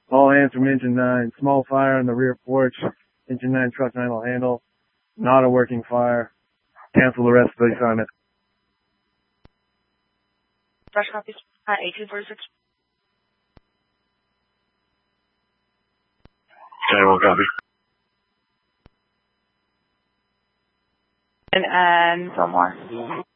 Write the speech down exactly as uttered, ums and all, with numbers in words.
All hands from engine nine. Small fire on the rear porch. Engine nine truck nine will handle. Not a working fire. Cancel the rest of the assignment. Fresh copies. Hi, eighteen forty-six. Okay, we'll copy. And, and Fillmore.